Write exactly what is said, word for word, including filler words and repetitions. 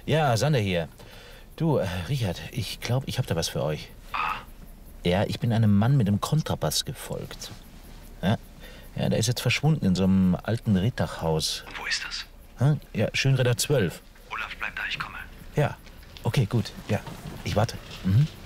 Ja, Sander hier. Du, äh, Richard, ich glaube, ich habe da was für euch. Ja, ich bin einem Mann mit einem Kontrabass gefolgt. Ja, ja, der ist jetzt verschwunden in so einem alten Rittachhaus. Und wo ist das? Hm? Ja, Schönrieder zwölf. Olaf, bleib da, ich komme. Ja, okay, gut. Ja, ich warte. Mhm.